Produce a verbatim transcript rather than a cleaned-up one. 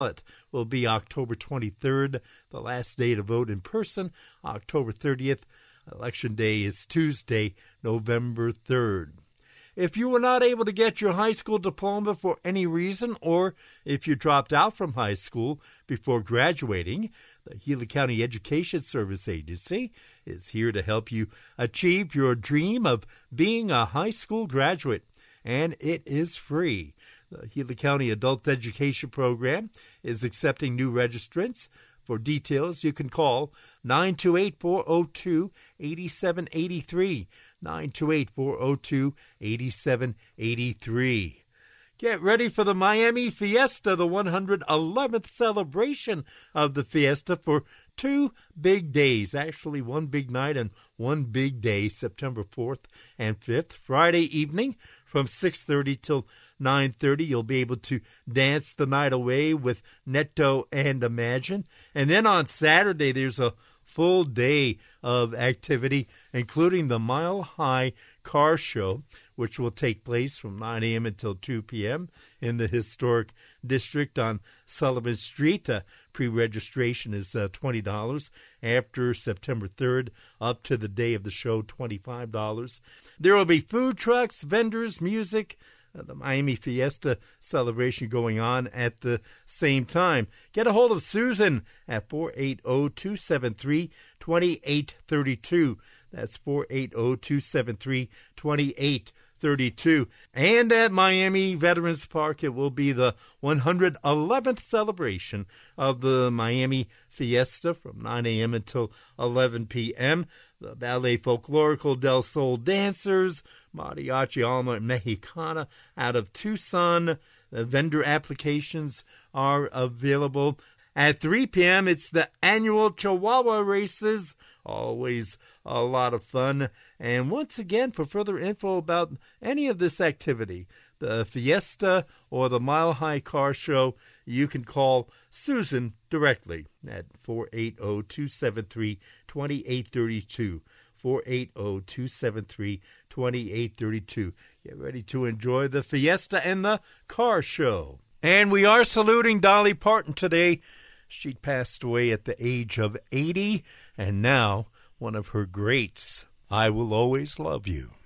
It will be October twenty-third, the last day to vote in person. October thirtieth, Election Day is Tuesday, November third. If you were not able to get your high school diploma for any reason, or if you dropped out from high school before graduating, the Gila County Education Service Agency is here to help you achieve your dream of being a high school graduate, and it is free. The Gila County Adult Education Program is accepting new registrants. For details, you can call nine two eight, four oh two, eight seven eight three, nine two eight, four oh two, eight seven eight three. Get ready for the Miami Fiesta, the one hundred eleventh celebration of the Fiesta for two big days. Actually, one big night and one big day, September fourth and fifth. Friday evening from six thirty till nine thirty, you'll be able to dance the night away with Netto and Imagine. And then on Saturday, there's a full day of activity, including the Mile High Car Show, which will take place from nine a.m. until two p.m. in the historic district on Sullivan Street. Uh, pre-registration is uh, twenty dollars. After September third, up to the day of the show, twenty-five dollars. There will be food trucks, vendors, music, Uh, the Miami Fiesta celebration going on at the same time. Get a hold of Susan at four eight zero, two seven three, two eight three two. That's four eight zero, two seven three, two eight three two. And at Miami Veterans Park, it will be the one hundred eleventh celebration of the Miami Fiesta from nine a.m. until eleven p.m. The Ballet Folklorico del Sol Dancers, Mariachi Alma Mexicana out of Tucson. The vendor applications are available. At three p.m., it's the annual Chihuahua races. Always a lot of fun. And once again, for further info about any of this activity, the Fiesta or the Mile High Car Show, you can call Susan directly at four eight zero, two seven three, two eight three two. four eight zero, two seven three, two eight three two. Get ready to enjoy the Fiesta and the Car Show. And we are saluting Dolly Parton today. She passed away at the age of eighty, and now one of her greats, I Will Always Love You.